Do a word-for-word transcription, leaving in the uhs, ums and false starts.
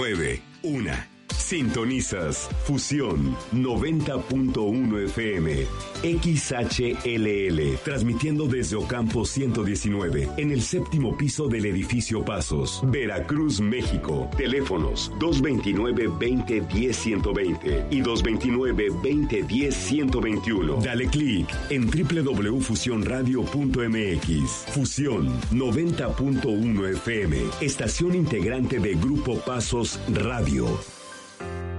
nueve, una. Sintonizas Fusión noventa punto uno F M, X H L L, transmitiendo desde Ocampo ciento diecinueve, en el séptimo piso del edificio Pasos, Veracruz, México. Teléfonos dos veintinueve, veinte, diez, ciento veinte y dos veintinueve, veinte, diez, ciento veintiuno. Dale clic en doble u doble u doble u punto fusión radio punto m x. Fusión noventa punto uno F M, estación integrante de Grupo Pasos Radio.